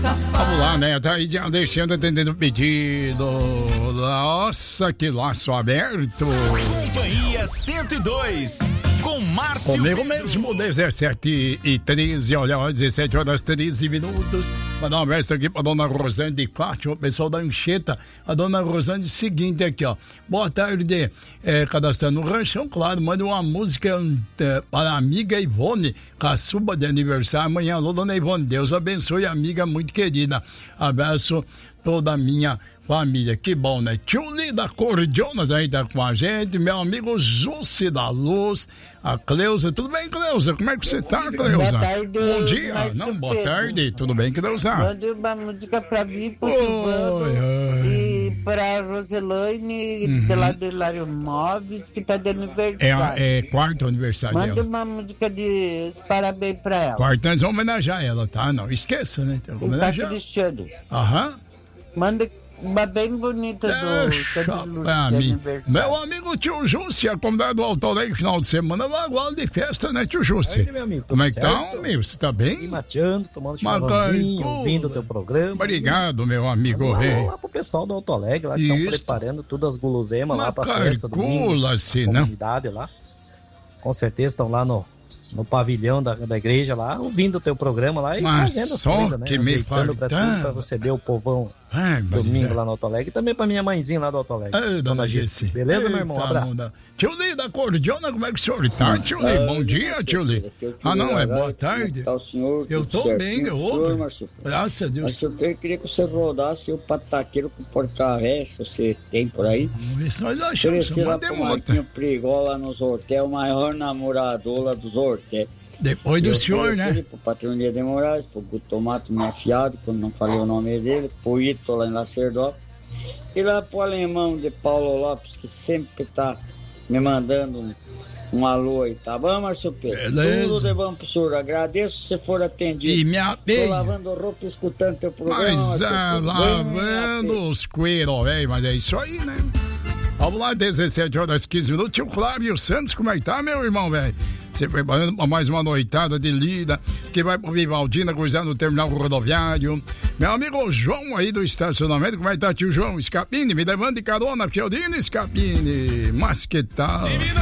Vamos lá, né? Tá aí já deixando, atendendo o pedido. Nossa, que laço aberto. Companhia 102, com Márcio. Comigo mesmo, 17h13, olha, 17 horas 13 minutos. Mandar um abraço aqui pra dona Rosane de Fátima, o pessoal da Anchieta. A dona Rosane, seguinte aqui, ó. Boa tarde, cadastrando no ranchão, claro. Manda uma música para a amiga Ivone, caçuba de aniversário amanhã. Alô, dona Ivone, Deus abençoe, amiga muito querida. Abraço toda a minha família, que bom, né? Tio Li da Cordiona também tá com a gente, meu amigo Jussi da Luz, a Cleusa, tudo bem, Cleusa? Como é que você tá, Cleusa? Boa tarde. Bom dia, não, boa tarde, tudo bem, Cleusa? Manda uma música pra mim, pro Silvano e pra Roselane, de lá do Hilário Móveis, que tá de aniversário. É quarto aniversário Manda dela. uma música de parabéns pra ela. Quarto, nós vamos homenagear ela, tá? Não esqueça, né? Tem que Tá homenagear. Cristiano. Aham. Manda uma bem bonita do Deixa Santo pra Lúcio de mim. aniversário. Meu amigo tio Jussi, a comunidade do Alto Alegre, final de semana, vai agora de festa, né, tio Jussi? Meu amigo, Como é que tudo tá, certo? meu? Você tá E bem? mateando, tomando Macaco. chimarrãozinho, ouvindo o teu programa. Obrigado, meu amigo. Vamos rei. lá pro pessoal do Alto Alegre, lá que estão Isso. preparando todas as guloseimas lá pra festa domingo. Calcula-se, Na não? comunidade lá. Com certeza estão lá no pavilhão da igreja lá, ouvindo o teu programa lá e Mas fazendo as só coisas, né? que me Ajeitando pra faltava. tudo, pra receber o povão Ai, domingo lá no Alto Alegre. E também pra minha mãezinha lá do Alto Alegre. Ei, dona Jessi. Beleza, meu irmão? Um Eita, abraço. onda. Tio Li da Cordiona, como é que o senhor tá, tio Li? Bom dia, tio Li. Ah, não, é boa tarde. Tá o senhor, Eu tudo tô certinho bem, com o senhor, eu Márcio? Graças a Deus. Márcio, eu queria que você rodasse o pataqueiro com porcaré, se você tem por aí. Vamos ver se nós achamos. Oferecer lá Manda pro outra. Marquinho Prigola nos hotéis, o maior namorador lá dos hotéis. Depois do senhor, né? Pro Patronia de Moraes, pro Gutomato, meu afiado, quando não falei o nome dele, pro Ito lá em Lacerdó. E lá pro alemão de Paulo Lopes, que sempre tá me mandando um alô aí, tá bom, Márcio Pedro? Beleza. Tudo de bom pro senhor, agradeço se for atendido. E minha Tô bem. lavando roupa, escutando teu programa. Mas Márcio, tudo bem, lavando minha os cueros, velho, mas é isso aí, né? Vamos lá, 17 horas 15 minutos. Tio Flávio Santos, como é que tá, meu irmão, velho? Você preparando pra mais uma noitada de lida que vai pro Vivaldina, cruzar no terminal rodoviário. Meu amigo João aí do estacionamento, como é que tá, tio João? Escapine, me levando de carona, Fiordino Escapine. Mas que tal?